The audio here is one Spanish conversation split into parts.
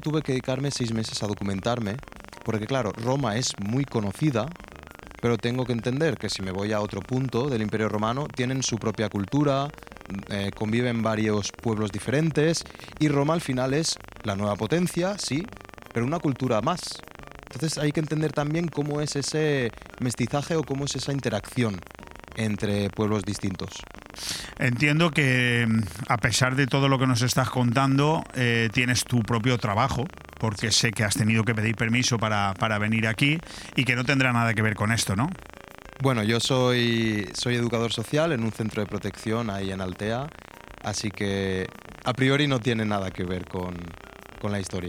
tuve que dedicarme 6 meses a documentarme, porque claro, Roma es muy conocida, pero tengo que entender que si me voy a otro punto del Imperio Romano, tienen su propia cultura, conviven varios pueblos diferentes, y Roma al final es la nueva potencia, sí, pero una cultura más. Entonces hay que entender también cómo es ese mestizaje o cómo es esa interacción entre pueblos distintos. Entiendo que, a pesar de todo lo que nos estás contando, tienes tu propio trabajo, porque sé que has tenido que pedir permiso para venir aquí y que no tendrá nada que ver con esto, ¿no? Bueno, yo soy educador social en un centro de protección ahí en Altea, así que a priori no tiene nada que ver con la historia.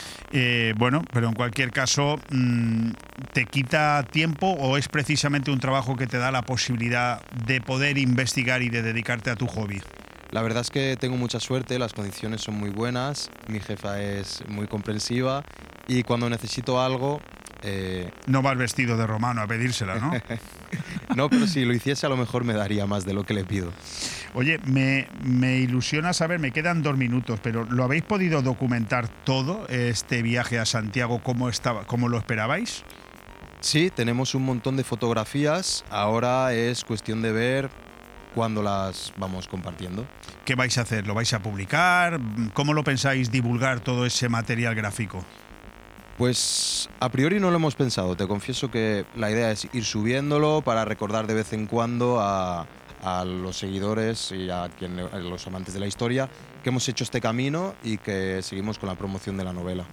Bueno, pero en cualquier caso, ¿te quita tiempo o es precisamente un trabajo que te da la posibilidad de poder investigar y de dedicarte a tu hobby? La verdad es que tengo mucha suerte, las condiciones son muy buenas, mi jefa es muy comprensiva y cuando necesito algo... No vas vestido de romano a pedírsela, ¿no? No, pero si lo hiciese a lo mejor me daría más de lo que le pido. Oye, me ilusiona saber, me quedan 2 minutos, pero ¿lo habéis podido documentar todo, este viaje a Santiago, cómo lo esperabais? Sí, tenemos un montón de fotografías, ahora es cuestión de ver cuándo las vamos compartiendo. ¿Qué vais a hacer? ¿Lo vais a publicar? ¿Cómo lo pensáis divulgar todo ese material gráfico? Pues a priori no lo hemos pensado, te confieso que la idea es ir subiéndolo para recordar de vez en cuando a los seguidores y a los amantes de la historia que hemos hecho este camino y que seguimos con la promoción de la novela.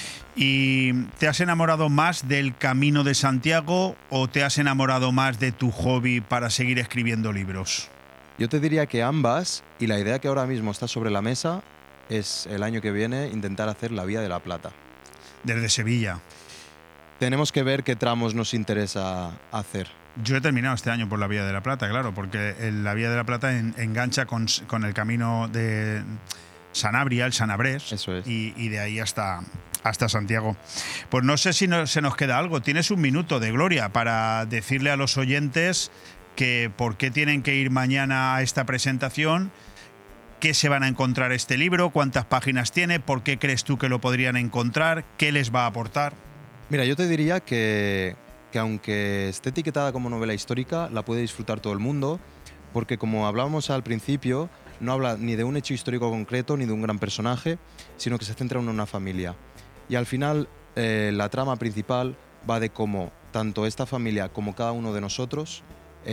¿Y te has enamorado más del Camino de Santiago o te has enamorado más de tu hobby para seguir escribiendo libros? Yo te diría que ambas, y la idea que ahora mismo está sobre la mesa es el año que viene intentar hacer la Vía de la Plata. Desde Sevilla. Tenemos que ver qué tramos nos interesa hacer. Yo he terminado este año por la Vía de la Plata, claro, porque la Vía de la Plata engancha con el camino de Sanabria, el Sanabrés. Eso es. Y de ahí hasta Santiago. Pues no sé si se nos queda algo. Tienes un minuto de gloria para decirle a los oyentes que por qué tienen que ir mañana a esta presentación, qué se van a encontrar este libro, cuántas páginas tiene, por qué crees tú que lo podrían encontrar, qué les va a aportar. Mira, yo te diría que aunque esté etiquetada como novela histórica, la puede disfrutar todo el mundo, porque como hablábamos al principio, no habla ni de un hecho histórico concreto ni de un gran personaje, sino que se centra en una familia. Y al final, la trama principal va de cómo tanto esta familia como cada uno de nosotros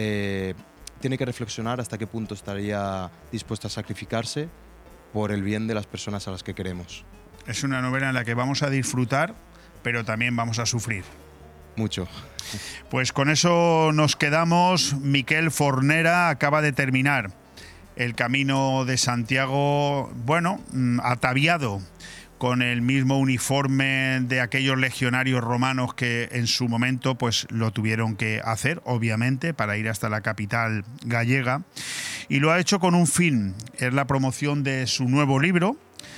tiene que reflexionar hasta qué punto estaría dispuesto a sacrificarse por el bien de las personas a las que queremos. Es una novela en la que vamos a disfrutar, pero también vamos a sufrir. Mucho. Pues con eso nos quedamos. Miquel Fornera acaba de terminar el Camino de Santiago, bueno, ataviado con el mismo uniforme de aquellos legionarios romanos que en su momento pues lo tuvieron que hacer, obviamente, para ir hasta la capital gallega. Y lo ha hecho con un fin, es la promoción de su nuevo libro,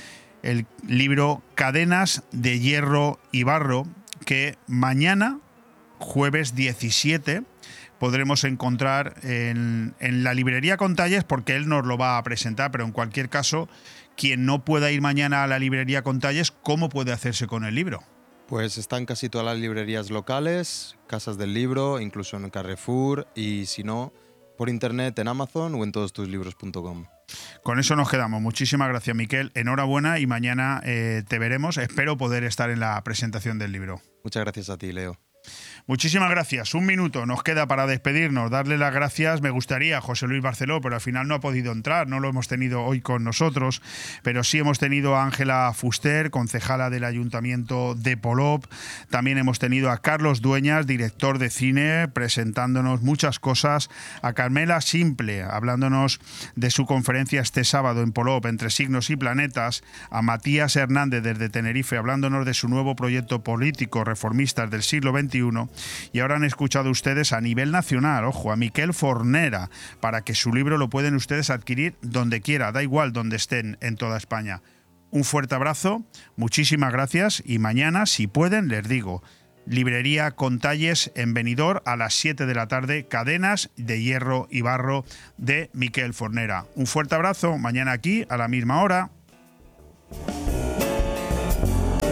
el libro Cadenas de Hierro y Barro, que mañana, jueves 17, podremos encontrar en la librería Contalles, porque él nos lo va a presentar, pero en cualquier caso, quien no pueda ir mañana a la librería Contalles, ¿cómo puede hacerse con el libro? Pues está en casi todas las librerías locales, casas del libro, incluso en Carrefour, y si no, por internet en Amazon o en todostuslibros.com. Con eso nos quedamos. Muchísimas gracias, Miquel. Enhorabuena y mañana te veremos. Espero poder estar en la presentación del libro. Muchas gracias a ti, Leo. Muchísimas gracias. Un minuto nos queda para despedirnos. Darle las gracias, me gustaría, a José Luis Barceló, pero al final no ha podido entrar, no lo hemos tenido hoy con nosotros, pero sí hemos tenido a Ángela Fuster, concejala del Ayuntamiento de Polop. También hemos tenido a Carlos Dueñas, director de cine, presentándonos muchas cosas. A Carmela Simple, hablándonos de su conferencia este sábado en Polop, Entre signos y planetas. A Matías Hernández, desde Tenerife, hablándonos de su nuevo proyecto político, Reformistas del siglo XXI. Y ahora han escuchado ustedes a nivel nacional, ojo, a Miquel Fornera, para que su libro lo pueden ustedes adquirir donde quiera, da igual donde estén en toda España. Un fuerte abrazo, muchísimas gracias y mañana, si pueden, les digo, librería Contalles en Benidorm a las 7 de la tarde, Cadenas de Hierro y Barro de Miquel Fornera. Un fuerte abrazo, mañana aquí a la misma hora.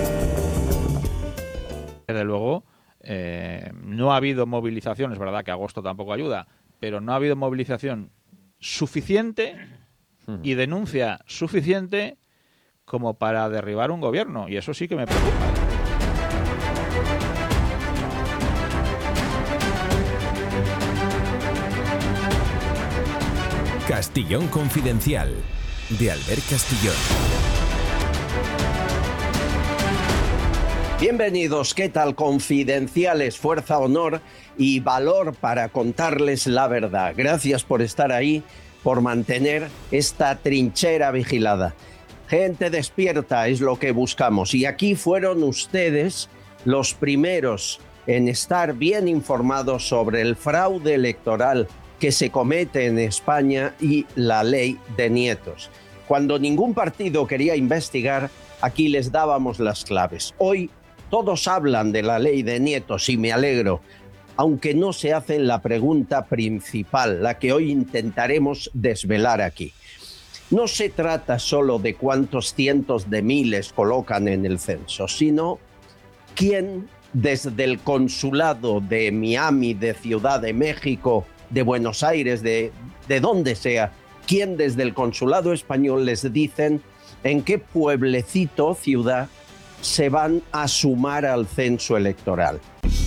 Desde luego, no ha habido movilización, es verdad que agosto tampoco ayuda, pero no ha habido movilización suficiente y denuncia suficiente como para derribar un gobierno, y eso sí que me preocupa. Castillón Confidencial, de Albert Castillón. Bienvenidos, ¿qué tal? Confidenciales, fuerza, honor y valor para contarles la verdad. Gracias por estar ahí, por mantener esta trinchera vigilada. Gente despierta es lo que buscamos, y aquí fueron ustedes los primeros en estar bien informados sobre el fraude electoral que se comete en España y la ley de nietos. Cuando ningún partido quería investigar, aquí les dábamos las claves. Hoy todos hablan de la ley de nietos y me alegro, aunque no se hacen la pregunta principal, la que hoy intentaremos desvelar aquí. No se trata solo de cuántos cientos de miles colocan en el censo, sino quién desde el consulado de Miami, de Ciudad de México, de Buenos Aires, de donde sea, quién desde el consulado español les dicen en qué pueblecito, ciudad, se van a sumar al censo electoral.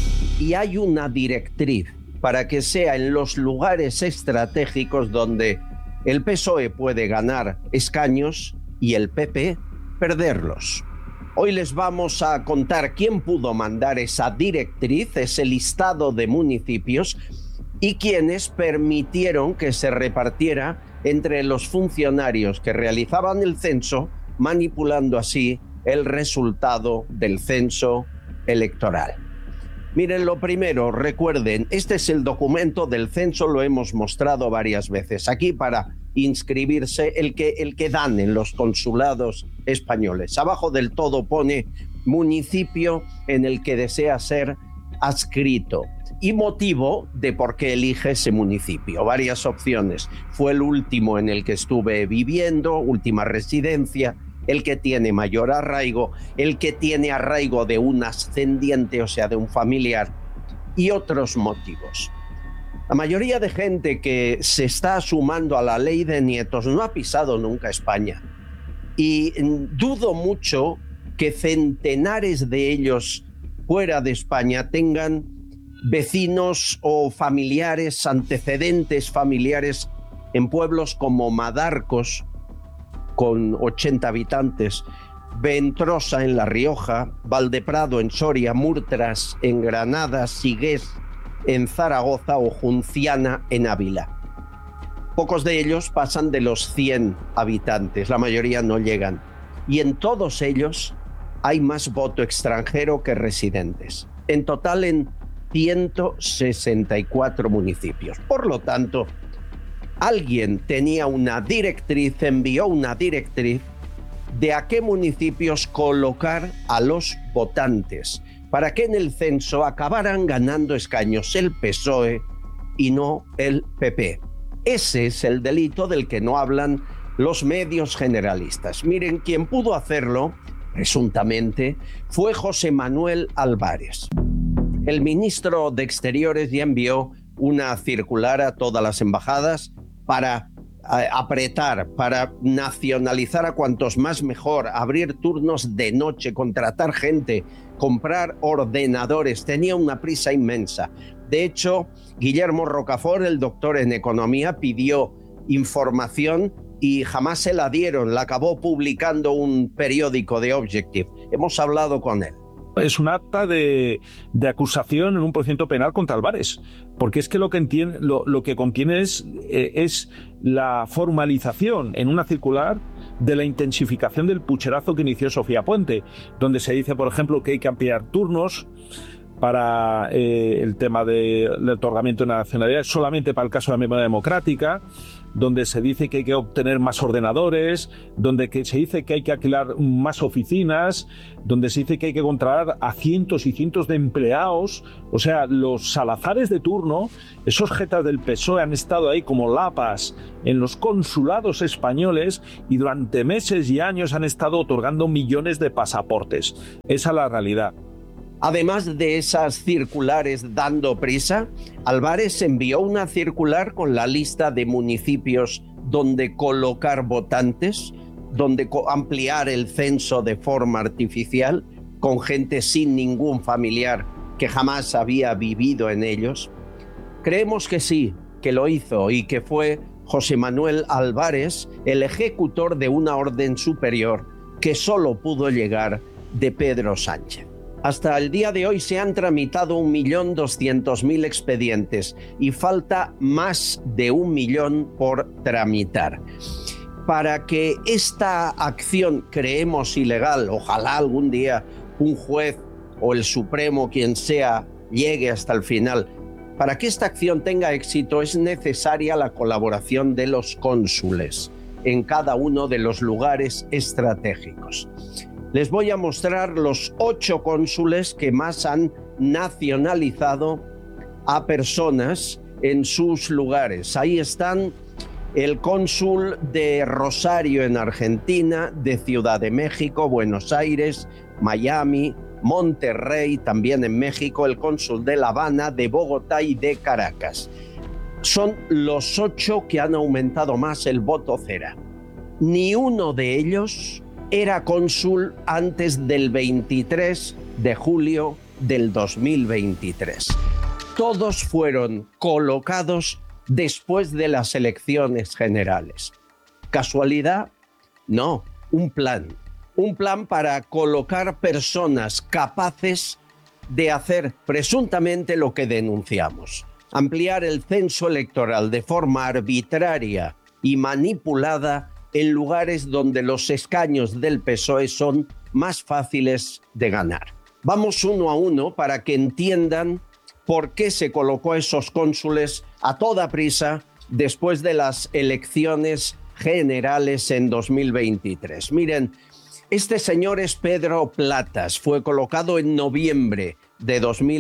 Y hay una directriz para que sea en los lugares estratégicos donde el PSOE puede ganar escaños y el PP perderlos. Hoy les vamos a contar quién pudo mandar esa directriz, ese listado de municipios, y quienes permitieron que se repartiera entre los funcionarios que realizaban el censo, manipulando así el resultado del censo electoral. Miren, lo primero, recuerden, este es el documento del censo, lo hemos mostrado varias veces. Aquí para inscribirse, el que dan en los consulados españoles. Abajo del todo pone municipio en el que desea ser adscrito y motivo de por qué elige ese municipio. Varias opciones. Fue el último en el que estuve viviendo, última residencia, el que tiene mayor arraigo, el que tiene arraigo de un ascendiente, o sea, de un familiar, y otros motivos. La mayoría de gente que se está sumando a la ley de nietos no ha pisado nunca España. Y dudo mucho que centenares de ellos fuera de España tengan vecinos o familiares, antecedentes familiares en pueblos como Madarcos, con 80 habitantes, Ventrosa en La Rioja, Valdeprado en Soria, Murtras en Granada, Sigués en Zaragoza o Junciana en Ávila. Pocos de ellos pasan de los 100 habitantes, la mayoría no llegan. Y en todos ellos hay más voto extranjero que residentes. En total en 164 municipios. Por lo tanto, alguien tenía una directriz, envió una directriz de a qué municipios colocar a los votantes para que en el censo acabaran ganando escaños el PSOE y no el PP. Ese es el delito del que no hablan los medios generalistas. Miren, quien pudo hacerlo, presuntamente, fue José Manuel Álvarez. El ministro de Exteriores ya envió una circular a todas las embajadas para apretar, para nacionalizar a cuantos más mejor, abrir turnos de noche, contratar gente, comprar ordenadores. Tenía una prisa inmensa. De hecho, Guillermo Rocafort, el doctor en economía, pidió información y jamás se la dieron. La acabó publicando un periódico de Objective. Hemos hablado con él. Es un acta de acusación en un procedimiento penal contra Álvarez, porque es que lo que contiene es la formalización en una circular de la intensificación del pucherazo que inició Sofía Puente, donde se dice, por ejemplo, que hay que ampliar turnos para el tema del otorgamiento de la nacionalidad, solamente para el caso de la memoria democrática, donde se dice que hay que obtener más ordenadores, donde se dice que hay que alquilar más oficinas, donde se dice que hay que contratar a cientos y cientos de empleados. O sea, los salazares de turno, esos jetas del PSOE han estado ahí como lapas en los consulados españoles y durante meses y años han estado otorgando millones de pasaportes. Esa es la realidad. Además de esas circulares dando prisa, Álvarez envió una circular con la lista de municipios donde colocar votantes, donde ampliar el censo de forma artificial, con gente sin ningún familiar que jamás había vivido en ellos. Creemos que sí, que lo hizo y que fue José Manuel Álvarez el ejecutor de una orden superior que solo pudo llegar de Pedro Sánchez. Hasta el día de hoy se han tramitado 1.200.000 expedientes y falta más de 1 millón por tramitar. Para que esta acción creemos ilegal, ojalá algún día un juez o el Supremo, quien sea, llegue hasta el final, para que esta acción tenga éxito es necesaria la colaboración de los cónsules en cada uno de los lugares estratégicos. Les voy a mostrar los 8 cónsules que más han nacionalizado a personas en sus lugares. Ahí están el cónsul de Rosario en Argentina, de Ciudad de México, Buenos Aires, Miami, Monterrey, también en México, el cónsul de La Habana, de Bogotá y de Caracas. Son los 8 que han aumentado más el voto cera. Ni uno de ellos era cónsul antes del 23 de julio del 2023. Todos fueron colocados después de las elecciones generales. ¿Casualidad? No, un plan. Un plan para colocar personas capaces de hacer presuntamente lo que denunciamos. Ampliar el censo electoral de forma arbitraria y manipulada en lugares donde los escaños del PSOE son más fáciles de ganar. Vamos uno a uno para que entiendan por qué se colocó a esos cónsules a toda prisa después de las elecciones generales en 2023. Miren, este señor es Pedro Platas, fue colocado en noviembre de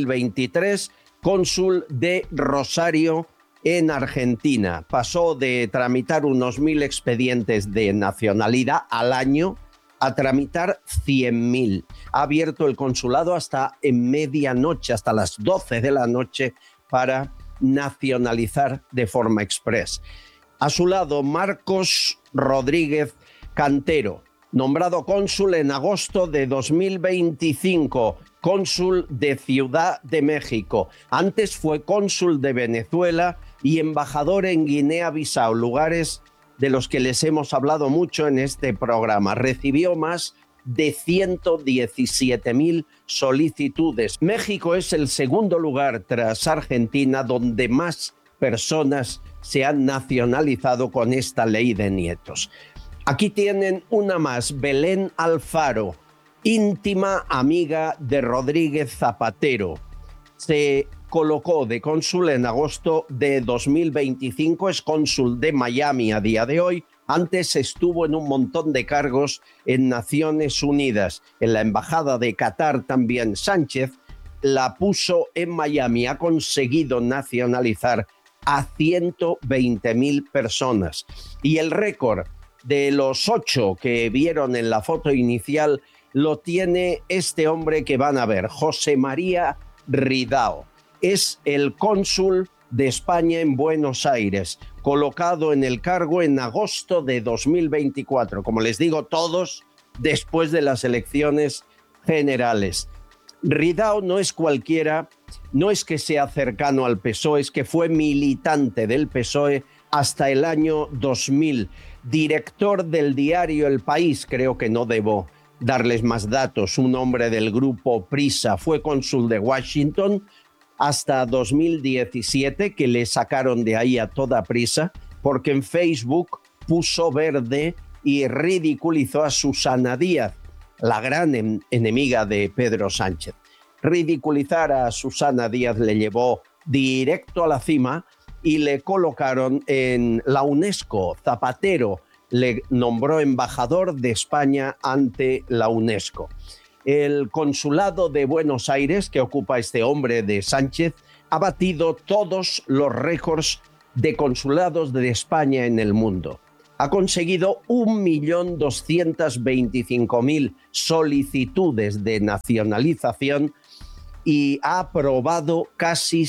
2023, cónsul de Rosario en Argentina. Pasó de tramitar unos 1.000 expedientes de nacionalidad al año a tramitar 100.000. Ha abierto el consulado hasta en medianoche, hasta las 12 de la noche, para nacionalizar de forma express. A su lado, Marcos Rodríguez Cantero, nombrado cónsul en agosto de 2025, cónsul de Ciudad de México. Antes fue cónsul de Venezuela y embajador en Guinea-Bissau, lugares de los que les hemos hablado mucho en este programa. Recibió más de 117.000 solicitudes. México es el segundo lugar tras Argentina donde más personas se han nacionalizado con esta ley de nietos. Aquí tienen una más, Belén Alfaro, íntima amiga de Rodríguez Zapatero. Se colocó de cónsul en agosto de 2025, es cónsul de Miami a día de hoy. Antes estuvo en un montón de cargos en Naciones Unidas, en la Embajada de Qatar también. Sánchez la puso en Miami, ha conseguido nacionalizar a 120.000 personas. Y el récord de los 8 que vieron en la foto inicial lo tiene este hombre que van a ver, José María Ridao. Es el cónsul de España en Buenos Aires, colocado en el cargo en agosto de 2024. Como les digo, todos después de las elecciones generales. Ridao no es cualquiera, no es que sea cercano al PSOE, es que fue militante del PSOE hasta el año 2000. Director del diario El País, creo que no debo darles más datos, un hombre del grupo Prisa, fue cónsul de Washington hasta 2017, que le sacaron de ahí a toda prisa, porque en Facebook puso verde y ridiculizó a Susana Díaz, la gran enemiga de Pedro Sánchez. Ridiculizar a Susana Díaz le llevó directo a la cima y le colocaron en la UNESCO. Zapatero le nombró embajador de España ante la UNESCO. El consulado de Buenos Aires, que ocupa este hombre de Sánchez, ha batido todos los récords de consulados de España en el mundo. Ha conseguido 1.225.000 solicitudes de nacionalización y ha aprobado casi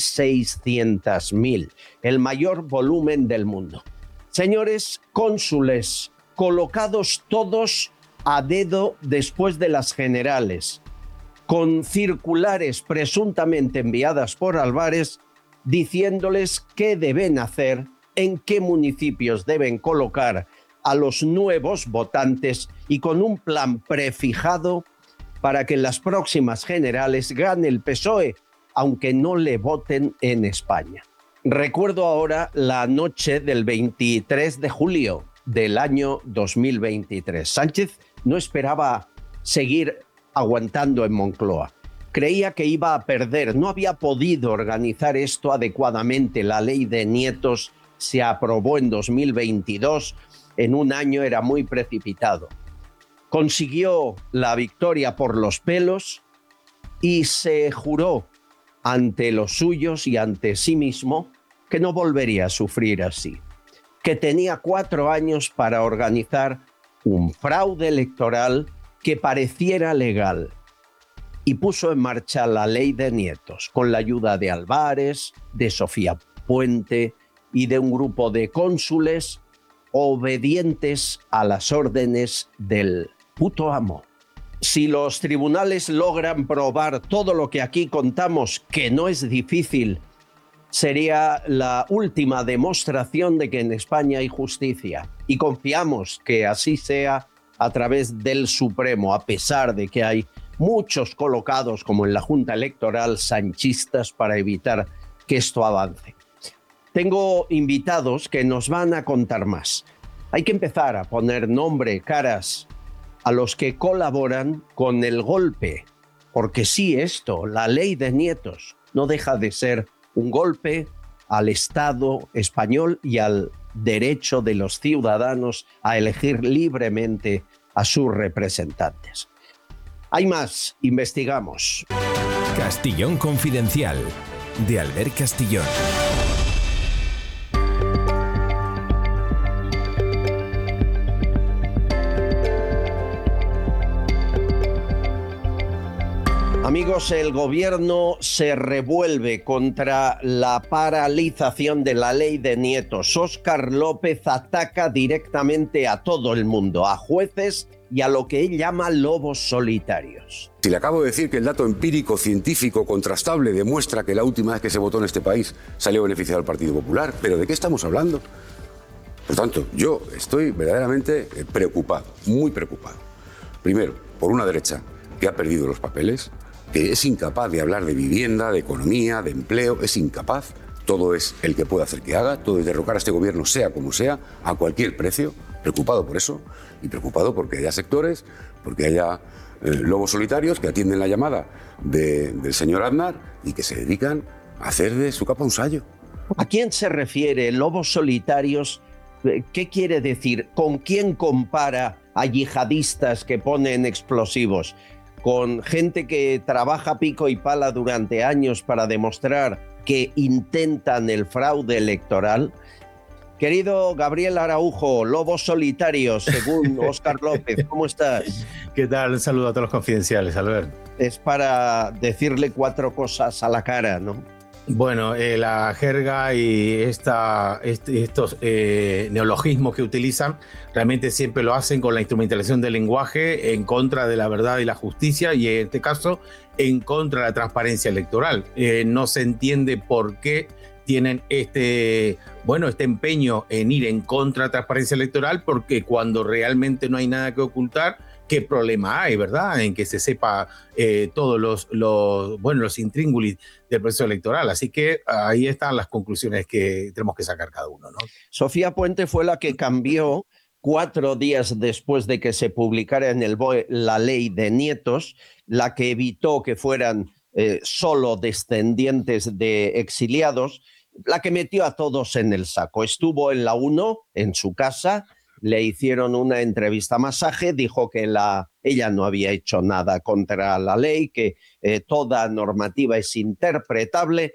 600.000, el mayor volumen del mundo. Señores cónsules, colocados todos a dedo después de las generales, con circulares presuntamente enviadas por Álvarez, diciéndoles qué deben hacer, en qué municipios deben colocar a los nuevos votantes y con un plan prefijado para que en las próximas generales gane el PSOE, aunque no le voten en España. Recuerdo ahora la noche del 23 de julio del año 2023. Sánchez no esperaba seguir aguantando en Moncloa. Creía que iba a perder, no había podido organizar esto adecuadamente. La ley de nietos se aprobó en 2022, en un año era muy precipitado. Consiguió la victoria por los pelos y se juró ante los suyos y ante sí mismo que no volvería a sufrir así, que tenía 4 años para organizar un fraude electoral que pareciera legal, y puso en marcha la ley de nietos con la ayuda de Álvarez, de Sofía Puente y de un grupo de cónsules obedientes a las órdenes del puto amo. Si los tribunales logran probar todo lo que aquí contamos, que no es difícil, sería la última demostración de que en España hay justicia. Y confiamos que así sea a través del Supremo, a pesar de que hay muchos colocados, como en la Junta Electoral, sanchistas para evitar que esto avance. Tengo invitados que nos van a contar más. Hay que empezar a poner nombre, caras a los que colaboran con el golpe, porque sí, esto, la ley de nietos, no deja de ser un golpe al Estado español y al derecho de los ciudadanos a elegir libremente a sus representantes. Hay más, investigamos. Castillón Confidencial, de Albert Castillón. Amigos, el gobierno se revuelve contra la paralización de la ley de nietos. Óscar López ataca directamente a todo el mundo, a jueces y a lo que él llama lobos solitarios. Si le acabo de decir que el dato empírico, científico, contrastable demuestra que la última vez que se votó en este país salió beneficiado al Partido Popular, ¿pero de qué estamos hablando? Por tanto, yo estoy verdaderamente preocupado, muy preocupado. Primero, por una derecha que ha perdido los papeles, que es incapaz de hablar de vivienda, de economía, de empleo, es incapaz. Todo es el que puede hacer que haga, todo es derrocar a este gobierno, sea como sea, a cualquier precio. Preocupado por eso y preocupado porque haya sectores, porque haya lobos solitarios que atienden la llamada del señor Aznar y que se dedican a hacer de su capa un sayo. ¿A quién se refiere lobos solitarios? ¿Qué quiere decir? ¿Con quién compara a yihadistas que ponen explosivos? ¿Con gente que trabaja pico y pala durante años para demostrar que intentan el fraude electoral? Querido Gabriel Araujo, lobos solitarios, según Óscar López, ¿cómo estás? ¿Qué tal? Un saludo a todos los confidenciales, Albert. Es para decirle 4 cosas a la cara, ¿no? Bueno, la jerga y estos neologismos que utilizan realmente siempre lo hacen con la instrumentalización del lenguaje en contra de la verdad y la justicia, y en este caso en contra de la transparencia electoral. No se entiende por qué tienen este empeño en ir en contra de la transparencia electoral, porque cuando realmente no hay nada que ocultar, ¿qué problema hay, verdad? En que se sepa todos los intríngulis del proceso electoral. Así que ahí están las conclusiones que tenemos que sacar cada uno, ¿no? Sofía Puente fue la que cambió 4 días después de que se publicara en el BOE la ley de nietos, la que evitó que fueran solo descendientes de exiliados, la que metió a todos en el saco. Estuvo en la 1, en su casa, le hicieron una entrevista masaje, dijo que ella no había hecho nada contra la ley, que toda normativa es interpretable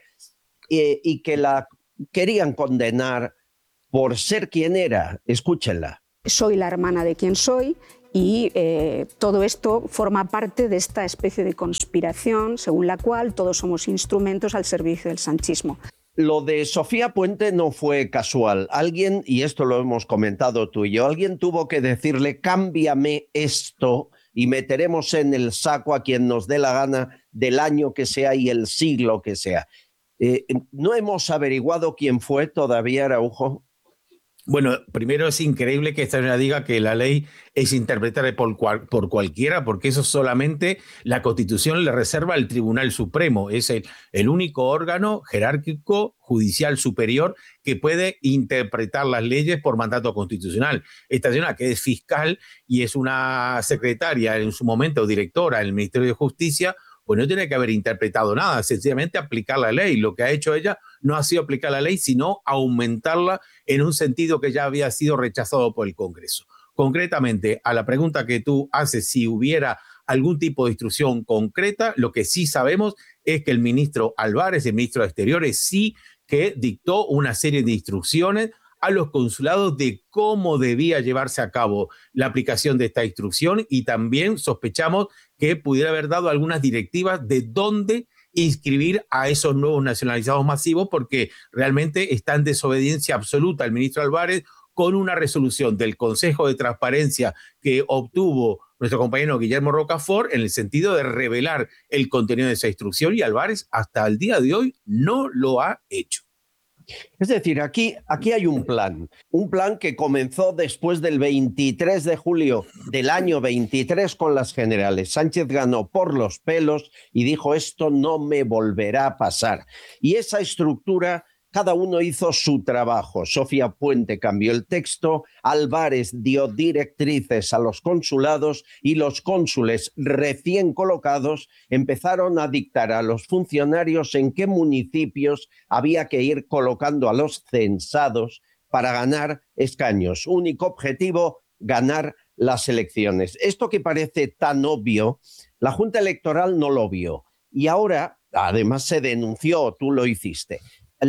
y que la querían condenar por ser quien era. Escúchenla. Soy la hermana de quien soy Y todo esto forma parte de esta especie de conspiración según la cual todos somos instrumentos al servicio del sanchismo. Lo de Sofía Puente no fue casual. Alguien, y esto lo hemos comentado tú y yo, alguien tuvo que decirle: cámbiame esto y meteremos en el saco a quien nos dé la gana, del año que sea y el siglo que sea. ¿No hemos averiguado quién fue todavía, Araujo? Bueno, primero es increíble que esta señora diga que la ley es interpretable por cualquiera, porque eso solamente la Constitución le reserva al Tribunal Supremo. Es el único órgano jerárquico judicial superior que puede interpretar las leyes por mandato constitucional. Esta señora, que es fiscal y es una secretaria en su momento, directora del Ministerio de Justicia, pues no tiene que haber interpretado nada, sencillamente aplicar la ley. Lo que ha hecho ella no ha sido aplicar la ley, sino aumentarla en un sentido que ya había sido rechazado por el Congreso. Concretamente, a la pregunta que tú haces, si hubiera algún tipo de instrucción concreta, lo que sí sabemos es que el ministro Álvarez, el ministro de Exteriores, sí que dictó una serie de instrucciones a los consulados de cómo debía llevarse a cabo la aplicación de esta instrucción, y también sospechamos que pudiera haber dado algunas directivas de dónde inscribir a esos nuevos nacionalizados masivos, porque realmente está en desobediencia absoluta el ministro Álvarez con una resolución del Consejo de Transparencia que obtuvo nuestro compañero Guillermo Rocafort en el sentido de revelar el contenido de esa instrucción, y Álvarez hasta el día de hoy no lo ha hecho. Es decir, aquí hay un plan que comenzó después del 23 de julio del año 23 con las generales. Sánchez ganó por los pelos y dijo: esto no me volverá a pasar. Y esa estructura, cada uno hizo su trabajo. Sofía Puente cambió el texto, Álvarez dio directrices a los consulados y los cónsules recién colocados empezaron a dictar a los funcionarios en qué municipios había que ir colocando a los censados para ganar escaños. Único objetivo: ganar las elecciones. Esto que parece tan obvio, la Junta Electoral no lo vio. Y ahora, además, se denunció, tú lo hiciste.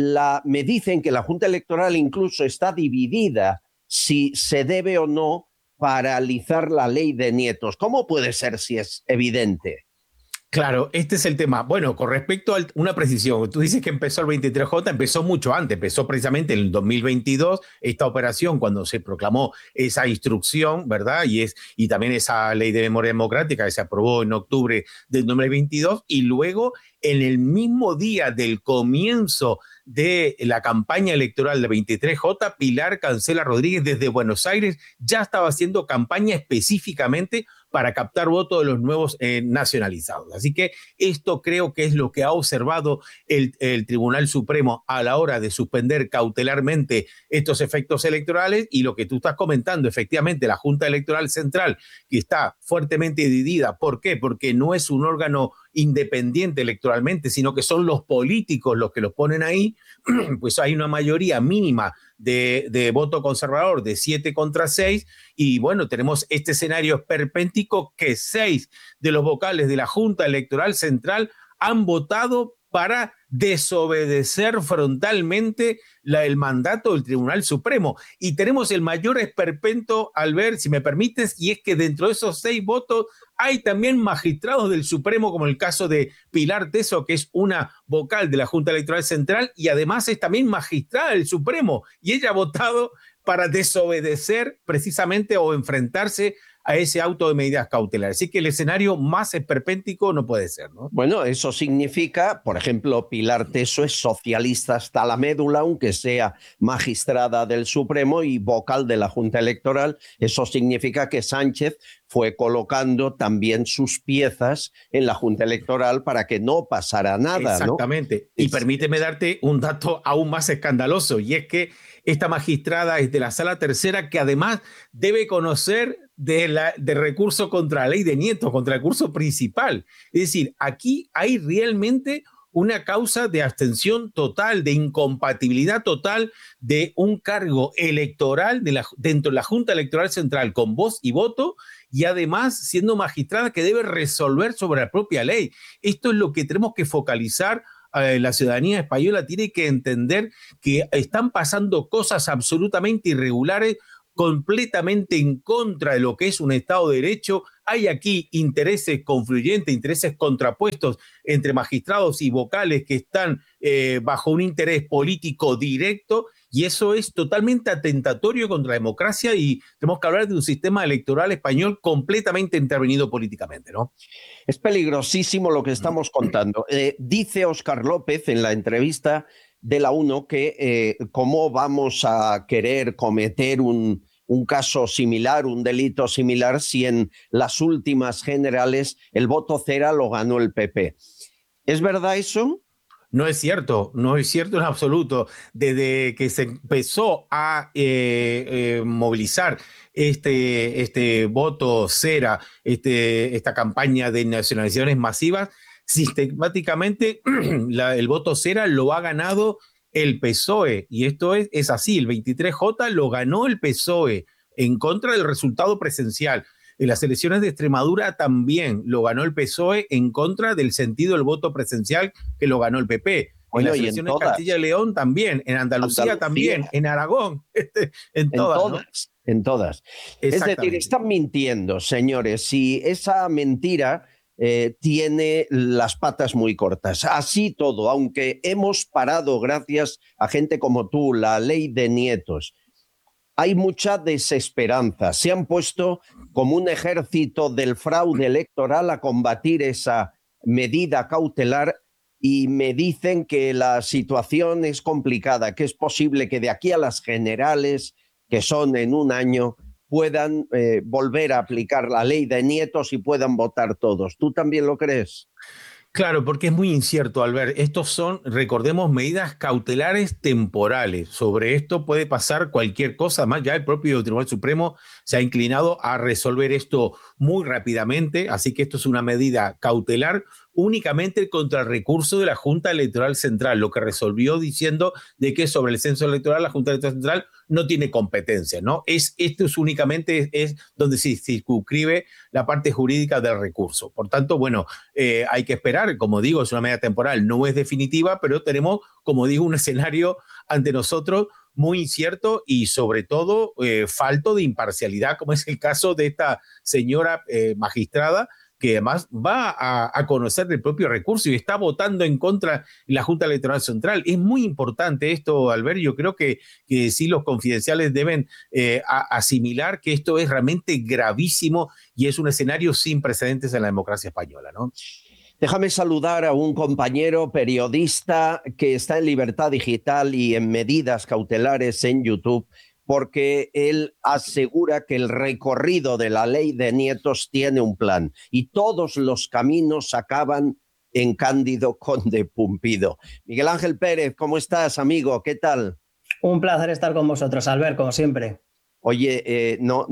Me dicen que la Junta Electoral incluso está dividida si se debe o no paralizar la ley de nietos. ¿Cómo puede ser si es evidente? Claro, este es el tema. Bueno, con respecto a una precisión, tú dices que empezó el 23J, empezó mucho antes, empezó precisamente en el 2022, esta operación cuando se proclamó esa instrucción, ¿verdad? Y también esa ley de memoria democrática que se aprobó en octubre del 2022, y luego en el mismo día del comienzo de la campaña electoral de 23J, Pilar Cancela Rodríguez desde Buenos Aires ya estaba haciendo campaña específicamente para captar votos de los nuevos nacionalizados. Así que esto creo que es lo que ha observado el Tribunal Supremo a la hora de suspender cautelarmente estos efectos electorales, y lo que tú estás comentando, efectivamente, la Junta Electoral Central, que está fuertemente dividida. ¿Por qué? Porque no es un órgano independiente electoralmente, sino que son los políticos los que los ponen ahí, pues hay una mayoría mínima de voto conservador de 7 contra 6, y bueno, tenemos este escenario esperpéntico que 6 de los vocales de la Junta Electoral Central han votado para desobedecer frontalmente el mandato del Tribunal Supremo. Y tenemos el mayor esperpento, Albert, si me permites, y es que dentro de esos 6 votos hay también magistrados del Supremo, como el caso de Pilar Teso, que es una vocal de la Junta Electoral Central y además es también magistrada del Supremo, y ella ha votado para desobedecer precisamente o enfrentarse a ese auto de medidas cautelares. Así que el escenario más esperpéntico no puede ser, ¿no? Bueno, eso significa, por ejemplo, Pilar Teso es socialista hasta la médula, aunque sea magistrada del Supremo y vocal de la Junta Electoral. Eso significa que Sánchez fue colocando también sus piezas en la Junta Electoral para que no pasara nada, exactamente, ¿no? Y permíteme darte un dato aún más escandaloso, y es que esta magistrada es de la Sala Tercera, que además debe conocer de recurso contra la ley de nietos, contra el recurso principal. Es decir, aquí hay realmente una causa de abstención total, de incompatibilidad total de un cargo electoral dentro de la Junta Electoral Central con voz y voto, y además siendo magistrada que debe resolver sobre la propia ley. Esto es lo que tenemos que focalizar. La ciudadanía española tiene que entender que están pasando cosas absolutamente irregulares completamente en contra de lo que es un Estado de Derecho. Hay aquí intereses confluyentes, intereses contrapuestos entre magistrados y vocales que están bajo un interés político directo, y eso es totalmente atentatorio contra la democracia, y tenemos que hablar de un sistema electoral español completamente intervenido políticamente, ¿no? Es peligrosísimo lo que estamos contando. Dice Óscar López en la entrevista de la UNO que cómo vamos a querer cometer un caso similar, un delito similar, si en las últimas generales el voto cera lo ganó el PP. ¿Es verdad eso? No es cierto en absoluto. Desde que se empezó a movilizar este voto cera, esta campaña de nacionalizaciones masivas, sistemáticamente el voto cera lo ha ganado el PSOE, y esto es así. El 23J lo ganó el PSOE en contra del resultado presencial. En las elecciones de Extremadura también lo ganó el PSOE en contra del sentido del voto presencial, que lo ganó el PP. Bueno, en las elecciones de Castilla y León también, en Andalucía también, en Aragón, en todas, ¿no? En todas. Es decir, están mintiendo, señores. Si esa mentira tiene las patas muy cortas. Así todo, aunque hemos parado, gracias a gente como tú, la ley de nietos, hay mucha desesperanza. Se han puesto como un ejército del fraude electoral a combatir esa medida cautelar, y me dicen que la situación es complicada, que es posible que de aquí a las generales, que son en un año, puedan volver a aplicar la ley de nietos y puedan votar todos. ¿Tú también lo crees? Claro, porque es muy incierto, Albert. Estos son, recordemos, medidas cautelares temporales. Sobre esto puede pasar cualquier cosa. Además, ya el propio Tribunal Supremo se ha inclinado a resolver esto muy rápidamente. Así que esto es una medida cautelar únicamente contra el recurso de la Junta Electoral Central, lo que resolvió diciendo de que sobre el censo electoral la Junta Electoral Central no tiene competencia, ¿no? Esto es únicamente donde se circunscribe la parte jurídica del recurso. Por tanto, bueno, hay que esperar. Como digo, es una medida temporal, no es definitiva, pero tenemos, como digo, un escenario ante nosotros muy incierto y sobre todo falto de imparcialidad, como es el caso de esta señora magistrada, que además va a conocer del propio recurso y está votando en contra de la Junta Electoral Central. Es muy importante esto, Albert. Yo creo que sí, los confidenciales deben asimilar que esto es realmente gravísimo y es un escenario sin precedentes en la democracia española, ¿no? Déjame saludar a un compañero periodista que está en Libertad Digital y en Medidas Cautelares en YouTube, porque él asegura que el recorrido de la ley de nietos tiene un plan y todos los caminos acaban en Cándido Conde Pumpido. Miguel Ángel Pérez, ¿cómo estás, amigo? ¿Qué tal? Un placer estar con vosotros, Albert, como siempre. Oye, no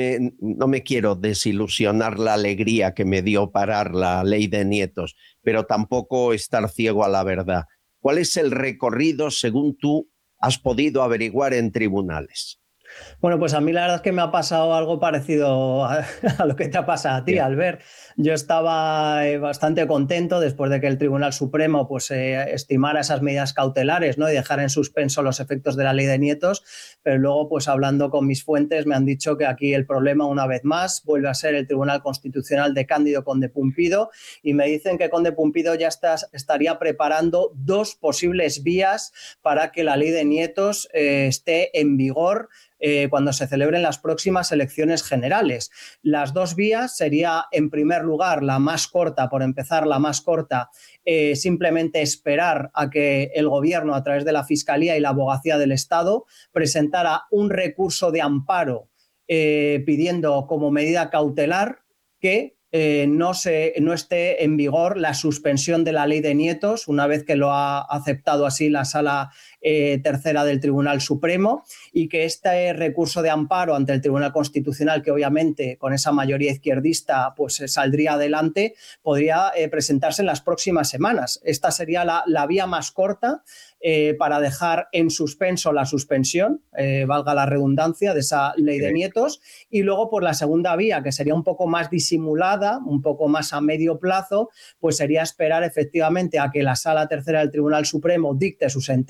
me quiero desilusionar la alegría que me dio parar la ley de nietos, pero tampoco estar ciego a la verdad. ¿Cuál es el recorrido, según tú has podido averiguar en tribunales? Bueno, pues a mí la verdad es que me ha pasado algo parecido a lo que te ha pasado a ti, Albert. Yo estaba bastante contento después de que el Tribunal Supremo pues, estimara esas medidas cautelares, ¿no? Y dejara en suspenso los efectos de la ley de nietos, pero luego, pues hablando con mis fuentes, me han dicho que aquí el problema, una vez más, vuelve a ser el Tribunal Constitucional de Cándido Conde Pumpido, y me dicen que Conde Pumpido ya estaría preparando dos posibles vías para que la ley de nietos esté en vigor cuando se celebren las próximas elecciones generales. Las dos vías sería, en primer lugar, la más corta, por empezar, la más corta, simplemente esperar a que el gobierno, a través de la Fiscalía y la Abogacía del Estado, presentara un recurso de amparo pidiendo como medida cautelar que no esté en vigor la suspensión de la ley de nietos, una vez que lo ha aceptado así la Sala Tercera del Tribunal Supremo, y que este recurso de amparo ante el Tribunal Constitucional, que obviamente con esa mayoría izquierdista pues saldría adelante, podría presentarse en las próximas semanas. Esta sería la vía más corta para dejar en suspenso la suspensión, valga la redundancia, de esa ley de nietos, y luego por la segunda vía, que sería un poco más disimulada, un poco más a medio plazo, pues sería esperar efectivamente a que la Sala Tercera del Tribunal Supremo dicte su sentencia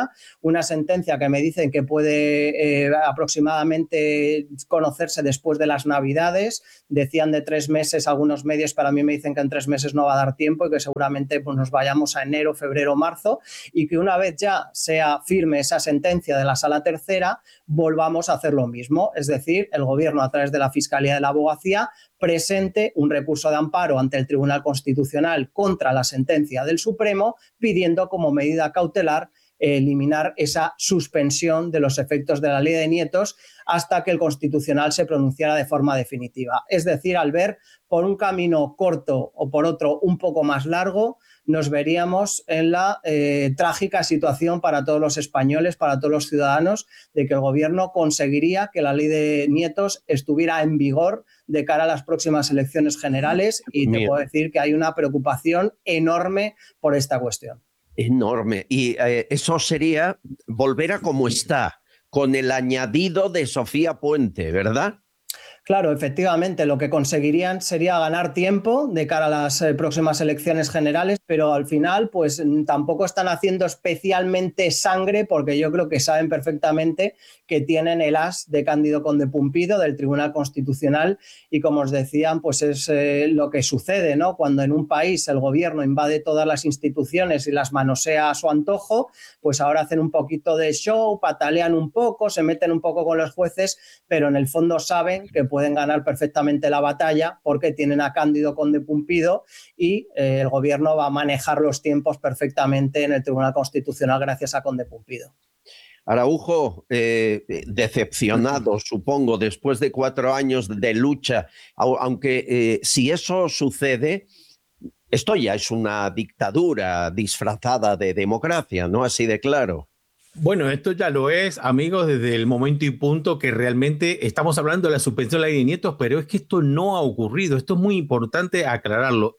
semana, una sentencia que me dicen que puede aproximadamente conocerse después de las Navidades. Decían de 3 meses algunos medios, para mí me dicen que en 3 meses no va a dar tiempo y que seguramente pues, nos vayamos a enero, febrero, marzo, y que una vez ya sea firme esa sentencia de la Sala Tercera, volvamos a hacer lo mismo, es decir, el Gobierno a través de la Fiscalía de la Abogacía presente un recurso de amparo ante el Tribunal Constitucional contra la sentencia del Supremo, pidiendo como medida cautelar eliminar esa suspensión de los efectos de la ley de nietos hasta que el Constitucional se pronunciara de forma definitiva. Es decir, Albert, por un camino corto o por otro un poco más largo, nos veríamos en la trágica situación para todos los españoles, para todos los ciudadanos, de que el Gobierno conseguiría que la ley de nietos estuviera en vigor de cara a las próximas elecciones generales, y te puedo decir que hay una preocupación enorme por esta cuestión. Enorme. Y eso sería volver a como está, con el añadido de Sofía Puente, ¿verdad? Claro, efectivamente, lo que conseguirían sería ganar tiempo de cara a las próximas elecciones generales, pero al final pues tampoco están haciendo especialmente sangre, porque yo creo que saben perfectamente que tienen el as de Cándido Conde Pumpido del Tribunal Constitucional, y como os decían, pues es lo que sucede, ¿no? Cuando en un país el gobierno invade todas las instituciones y las manosea a su antojo, pues ahora hacen un poquito de show, patalean un poco, se meten un poco con los jueces, pero en el fondo saben que pueden ganar perfectamente la batalla porque tienen a Cándido Conde Pumpido, y el gobierno va a manejar los tiempos perfectamente en el Tribunal Constitucional gracias a Conde Pumpido. Araujo, decepcionado, supongo, después de 4 años de lucha, aunque si eso sucede, esto ya es una dictadura disfrazada de democracia, ¿no? Así de claro. Bueno, esto ya lo es, amigos, desde el momento y punto que realmente estamos hablando de la suspensión de la ley de nietos, pero es que esto no ha ocurrido. Esto es muy importante aclararlo.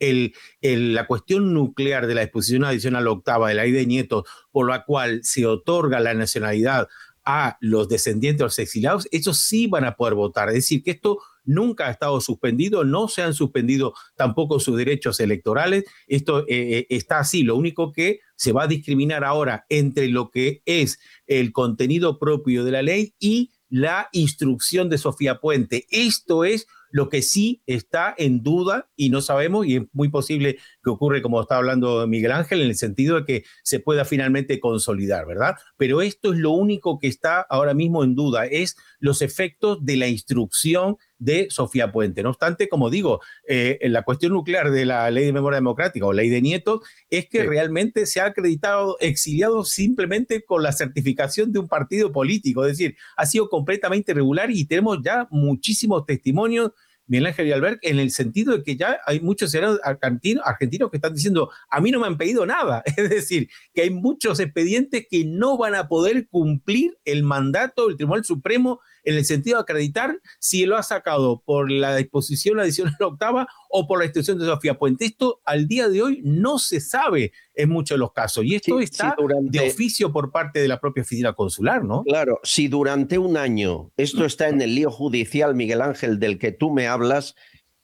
La cuestión nuclear de la disposición adicional octava de la ley de nietos, por la cual se otorga la nacionalidad a los descendientes de los exiliados, ellos sí van a poder votar. Es decir, que esto nunca ha estado suspendido, no se han suspendido tampoco sus derechos electorales. Esto está así. Lo único que se va a discriminar ahora entre lo que es el contenido propio de la ley y la instrucción de Sofía Puente. Esto es lo que sí está en duda y no sabemos, y es muy posible que ocurra como está hablando Miguel Ángel, en el sentido de que se pueda finalmente consolidar, ¿verdad? Pero esto es lo único que está ahora mismo en duda, es los efectos de la instrucción de Sofía Puente. No obstante, como digo, la cuestión nuclear de la Ley de Memoria Democrática o Ley de Nietos es que realmente se ha acreditado exiliado simplemente con la certificación de un partido político, es decir, ha sido completamente irregular, y tenemos ya muchísimos testimonios, Miguel Ángel y Albert, en el sentido de que ya hay muchos ciudadanos argentinos que están diciendo, a mí no me han pedido nada. Es decir, que hay muchos expedientes que no van a poder cumplir el mandato del Tribunal Supremo en el sentido de acreditar si lo ha sacado por la disposición adicional octava o por la instrucción de Sofía Puente. Esto al día de hoy no se sabe en muchos de los casos, y esto está de oficio por parte de la propia oficina consular, ¿no? Claro, si durante un año esto está en el lío judicial, Miguel Ángel, del que tú me hablas,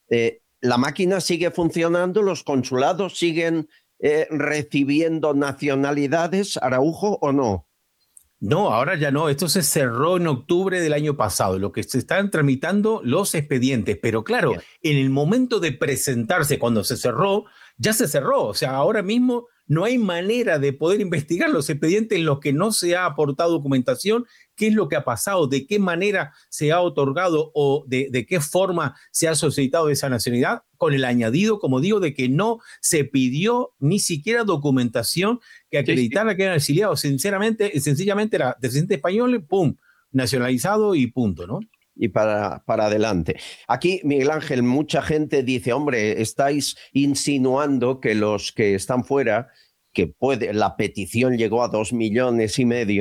la máquina sigue funcionando, los consulados siguen recibiendo nacionalidades, Araujo, ¿o no? No, ahora ya no. Esto se cerró en octubre del año pasado. Lo que se están tramitando los expedientes. Pero claro, en el momento de presentarse, cuando se cerró, ya se cerró. O sea, ahora mismo no hay manera de poder investigar los expedientes en los que no se ha aportado documentación, qué es lo que ha pasado, de qué manera se ha otorgado o de qué forma se ha solicitado esa nacionalidad, con el añadido, como digo, de que no se pidió ni siquiera documentación que acreditara que eran exiliados. Sencillamente era descendiente español, pum, nacionalizado y punto, ¿no? Y para adelante. Aquí, Miguel Ángel, mucha gente dice, hombre, estáis insinuando que los que están fuera, que la petición llegó a 2,5 millones,